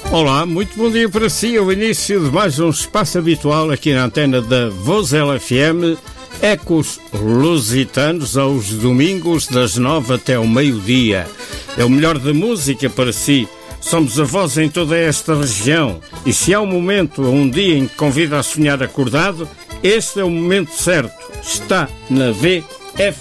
Olá, muito bom dia para si, o início de mais um espaço habitual aqui na antena da Vozela FM, Ecos Lusitanos, aos domingos das 9 até ao meio-dia. É o melhor da música para si, somos a voz em toda esta região e se há um momento ou um dia em que convida a sonhar acordado, este é o momento certo, está na VFM.